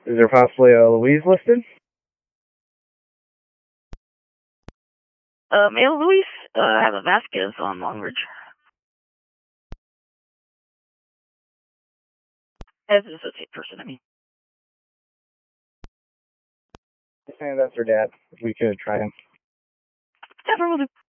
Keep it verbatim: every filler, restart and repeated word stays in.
Is there possibly a Louise listed? Uh, male Luis, uh, I have a Vasquez on Long Ridge. As an associate person, I mean. And that's her dad. We could try him. Yeah, we'll do.